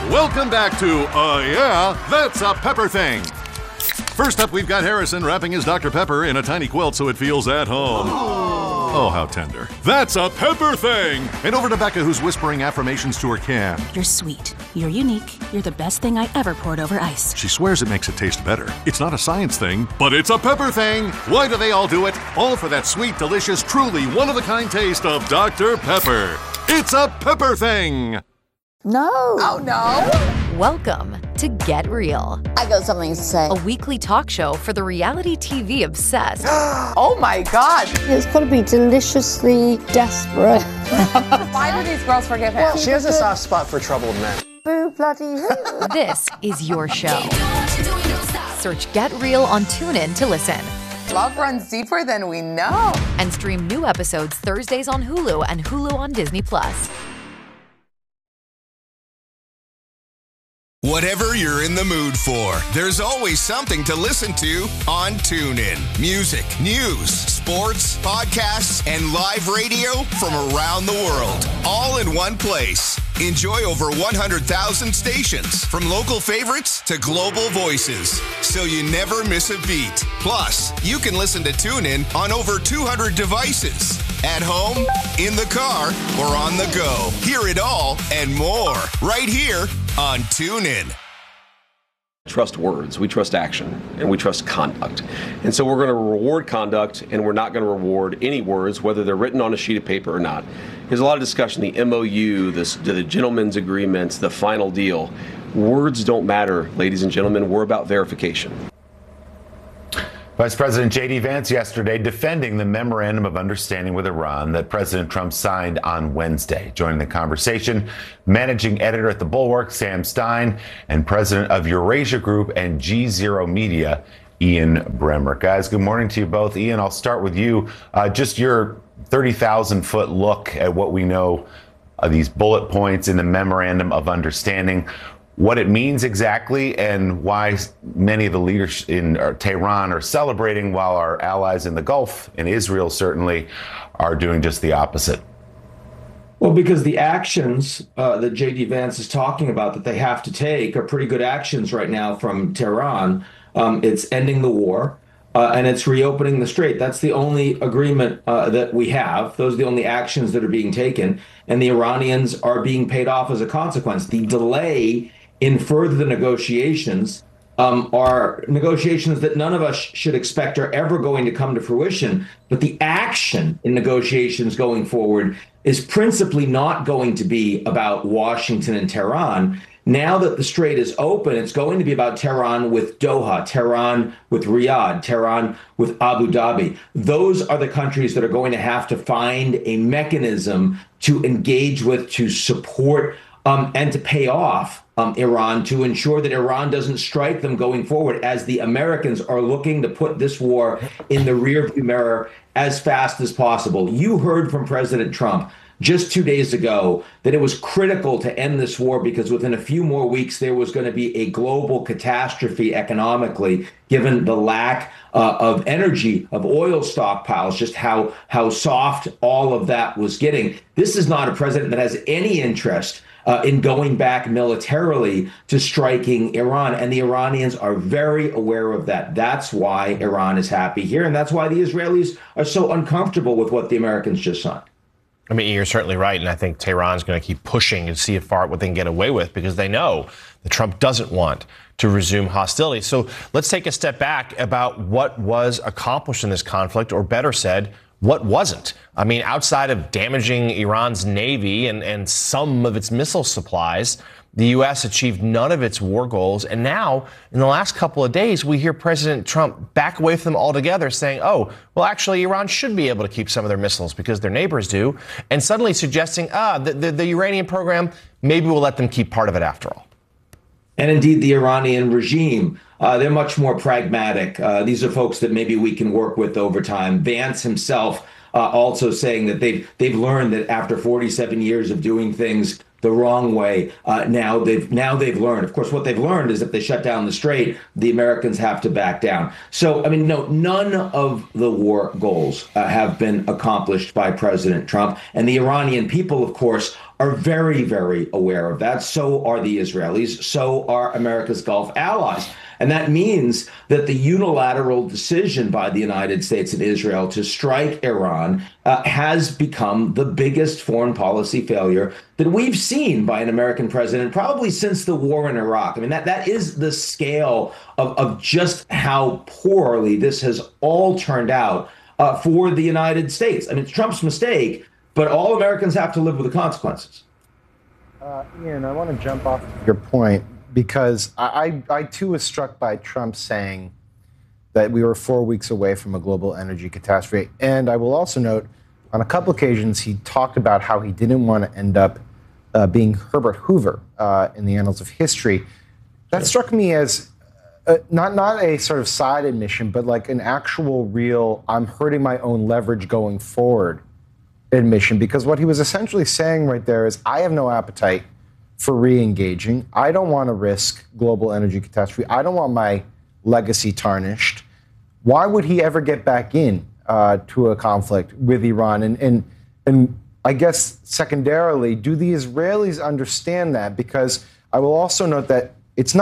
Welcome back to Yeah, That's a Pepper Thing. First up, we've got Harrison wrapping his Dr. Pepper in a tiny quilt so it feels at home. Oh, how tender. That's a Pepper Thing! And over to Becca, who's whispering affirmations to her can. You're sweet. You're unique. You're the best thing I ever poured over ice. She swears it makes it taste better. It's not a science thing, but it's a pepper thing. Why do they all do it? All for that sweet, delicious, truly one-of-a-kind taste of Dr. Pepper. It's a Pepper Thing! No. Oh, no. Welcome to Get Real, I got something to say. a weekly talk show for the reality TV obsessed. Oh, my God. It's got to be deliciously desperate. Why do these girls forgive him? She has a soft spot for troubled men. Boo bloody who. This is your show. Search Get Real on TuneIn to listen. Love runs deeper than we know. And stream new episodes Thursdays on Hulu and Hulu on Disney+. Whatever you're in the mood for, there's always something to listen to on TuneIn. Music, news, sports, podcasts, and live radio from around the world, all in one place. Enjoy over 100,000 stations, from local favorites to global voices, so you never miss a beat. Plus, you can listen to TuneIn on over 200 devices. At home, in the car, or on the go. Hear it all and more right here on TuneIn. Trust words, we trust action, and we trust conduct. And so we're going to reward conduct, and we're not going to reward any words, whether they're written on a sheet of paper or not. There's a lot of discussion, the MOU, the gentleman's agreements, the final deal. Words don't matter, ladies and gentlemen. We're about verification. Vice President J.D. Vance yesterday defending the memorandum of understanding with Iran that President Trump signed on Wednesday. Joining the conversation, managing editor at The Bulwark, Sam Stein, and president of Eurasia Group and G0 Media, Ian Bremmer. Guys, good morning to you both. Ian, I'll start with you. Just your 30,000-foot look at what we know of these bullet points in the memorandum of understanding, what it means exactly, and why many of the leaders in Tehran are celebrating while our allies in the Gulf, and Israel certainly, are doing just the opposite. Well, because the actions that J.D. Vance is talking about that they have to take are pretty good actions right now from Tehran. It's ending the war, and it's reopening the strait. That's the only agreement that we have. Those are the only actions that are being taken, and the Iranians are being paid off as a consequence. The delay in further negotiations are negotiations that none of us should expect are ever going to come to fruition. But the action in negotiations going forward is principally not going to be about Washington and Tehran. Now that the strait is open, it's going to be about Tehran with Doha, Tehran with Riyadh, Tehran with Abu Dhabi. Those are the countries that are going to have to find a mechanism to engage with, to support, and to pay off Iran, to ensure that Iran doesn't strike them going forward, as the Americans are looking to put this war in the rearview mirror as fast as possible. You heard from President Trump just 2 days ago that it was critical to end this war because within a few more weeks there was going to be a global catastrophe economically, given the lack of energy, of oil stockpiles, just how soft all of that was getting. This is not a president that has any interest in going back militarily to striking Iran. And the Iranians are very aware of that. That's why Iran is happy here. And that's why the Israelis are so uncomfortable with what the Americans just signed. I mean, you're certainly right. And I think Tehran's going to keep pushing and see what they can get away with, because they know that Trump doesn't want to resume hostilities. So let's take a step back about what was accomplished in this conflict, or better said, what wasn't. I mean, outside of damaging Iran's navy and some of its missile supplies, the U.S. achieved none of its war goals. And now, in the last couple of days, we hear President Trump back away from them altogether, saying, oh, well, actually, Iran should be able to keep some of their missiles because their neighbors do. And suddenly suggesting, the uranium program, maybe we'll let them keep part of it after all. And indeed, the Iranian regime, they're much more pragmatic. These are folks that maybe we can work with over time. Vance himself also saying that they've learned that after 47 years of doing things the wrong way, now they've learned. Of course, what they've learned is if they shut down the strait, the Americans have to back down. So, I mean, no, none of the war goals have been accomplished by President Trump. And the Iranian people, of course, are very, very aware of that. So are the Israelis. So are America's Gulf allies. And that means that the unilateral decision by the United States and Israel to strike Iran has become the biggest foreign policy failure that we've seen by an American president probably since the war in Iraq. I mean, that is the scale of just how poorly this has all turned out for the United States. I mean, it's Trump's mistake, but all Americans have to live with the consequences. Ian, I want to jump off your point because I too was struck by Trump saying that we were 4 weeks away from a global energy catastrophe. And I will also note, on a couple occasions, he talked about how he didn't want to end up being Herbert Hoover in the annals of history. That struck me as not a sort of side admission, but like an actual real, I'm hurting my own leverage going forward admission, because what he was essentially saying right there is, I have no appetite for re-engaging. I don't want to risk global energy catastrophe. I don't want my legacy tarnished. Why would he ever get back in to a conflict with Iran? And I guess secondarily, do the Israelis understand that? Because I will also note that it's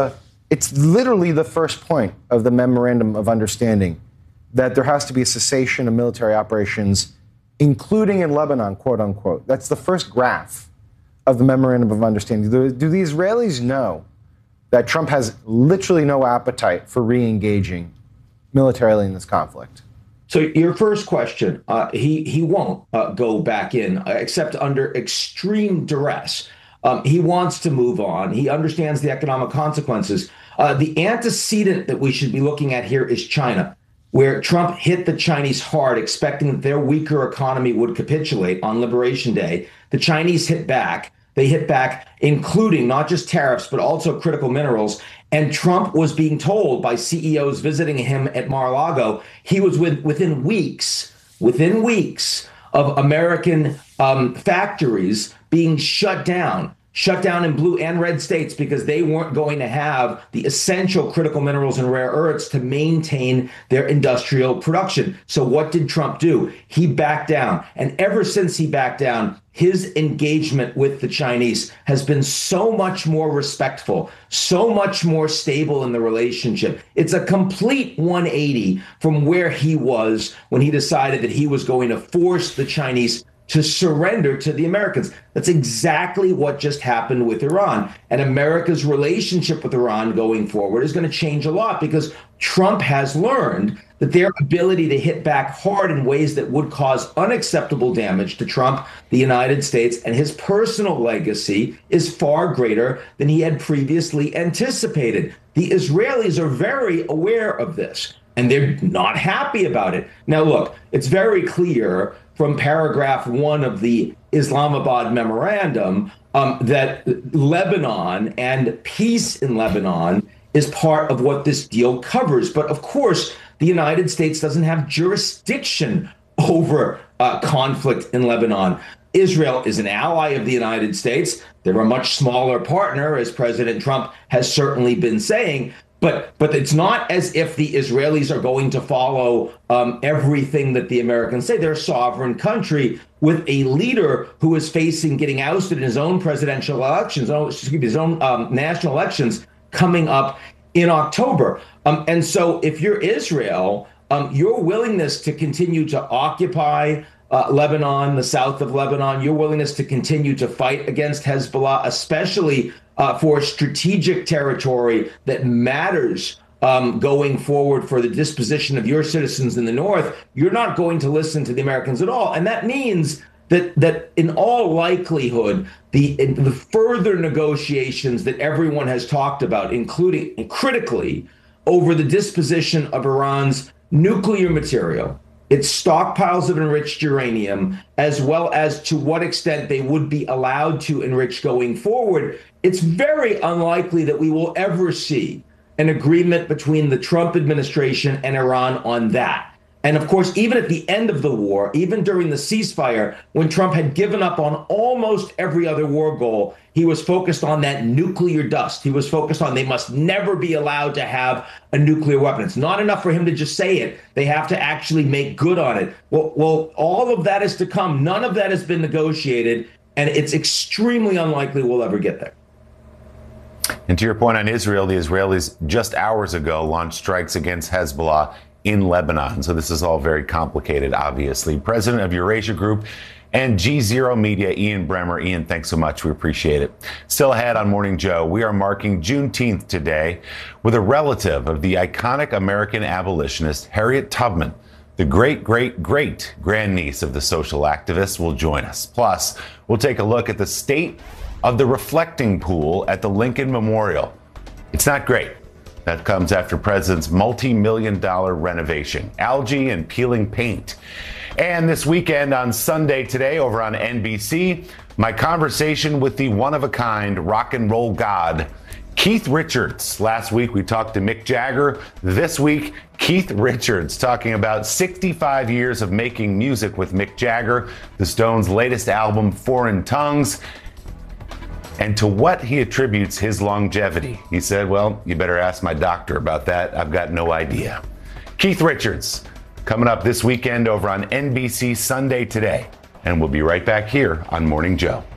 literally the first point of the memorandum of understanding that there has to be a cessation of military operations, including in Lebanon, quote unquote. That's the first graph of the memorandum of understanding. Do the Israelis know that Trump has literally no appetite for re-engaging militarily in this conflict? So your first question, he won't go back in except under extreme duress. He wants to move on. He understands the economic consequences. The antecedent that we should be looking at here is China, where Trump hit the Chinese hard, expecting that their weaker economy would capitulate on Liberation Day. The Chinese hit back. They hit back, including not just tariffs, but also critical minerals. And Trump was being told by CEOs visiting him at Mar-a-Lago, he was within weeks of American factories being shut down in blue and red states because they weren't going to have the essential critical minerals and rare earths to maintain their industrial production. So what did Trump do? He backed down. And ever since he backed down, his engagement with the Chinese has been so much more respectful, so much more stable in the relationship. It's a complete 180 from where he was when he decided that he was going to force the Chinese to surrender to the Americans. That's exactly what just happened with Iran. And America's relationship with Iran going forward is going to change a lot because Trump has learned that their ability to hit back hard in ways that would cause unacceptable damage to Trump, the United States, and his personal legacy is far greater than he had previously anticipated. The Israelis are very aware of this, and they're not happy about it. Now, look, it's very clear from paragraph 1 of the Islamabad memorandum that Lebanon and peace in Lebanon is part of what this deal covers. But of course, the United States doesn't have jurisdiction over conflict in Lebanon. Israel is an ally of the United States. They're a much smaller partner, as President Trump has certainly been saying. But it's not as if the Israelis are going to follow everything that the Americans say. They're a sovereign country with a leader who is facing getting ousted in his own presidential elections, his own national elections coming up in October. And so if you're Israel, your willingness to continue to occupy Lebanon, the south of Lebanon, your willingness to continue to fight against Hezbollah, especially for strategic territory that matters going forward for the disposition of your citizens in the north, you're not going to listen to the Americans at all. And that means that in all likelihood, the further negotiations that everyone has talked about, including critically over the disposition of Iran's nuclear material, its stockpiles of enriched uranium, as well as to what extent they would be allowed to enrich going forward, it's very unlikely that we will ever see an agreement between the Trump administration and Iran on that. And of course, even at the end of the war, even during the ceasefire, when Trump had given up on almost every other war goal, he was focused on that nuclear dust. He was focused on they must never be allowed to have a nuclear weapon. It's not enough for him to just say it. They have to actually make good on it. Well, all of that is to come. None of that has been negotiated. And it's extremely unlikely we'll ever get there. And to your point on Israel, the Israelis just hours ago launched strikes against Hezbollah in Lebanon. So this is all very complicated, obviously. President of Eurasia Group and G0 Media, Ian Bremmer. Ian, thanks so much. We appreciate it. Still ahead on Morning Joe, we are marking Juneteenth today with a relative of the iconic American abolitionist Harriet Tubman. The great grandniece of the social activist will join us. Plus, we'll take a look at the state of the reflecting pool at the Lincoln Memorial. It's not great. That comes after President's multi-million-dollar renovation, algae and peeling paint. And this weekend on Sunday today over on NBC, my conversation with the one-of-a-kind rock and roll god, Keith Richards. Last week we talked to Mick Jagger. This week, Keith Richards talking about 65 years of making music with Mick Jagger, the Stones' latest album, Foreign Tongues, and to what he attributes his longevity. He said, well, you better ask my doctor about that. I've got no idea. Keith Richards, coming up this weekend over on NBC Sunday Today. And we'll be right back here on Morning Joe.